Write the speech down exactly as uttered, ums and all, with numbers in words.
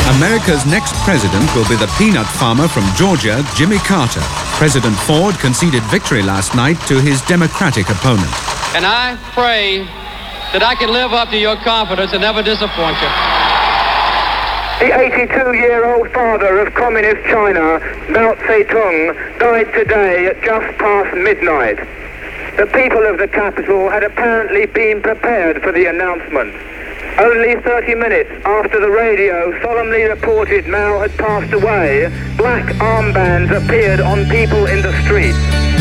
America's next president will be the peanut farmer from Georgia, Jimmy Carter. President Ford conceded victory last night to his Democratic opponent. And I pray that I can live up to your confidence and never disappoint you. The eighty-two-year-old father of communist China, Mao Zedong, died today at just past midnight. The people of the capital had apparently been prepared for the announcement. Only thirty minutes after the radio solemnly reported Mao had passed away, black armbands appeared on people in the streets.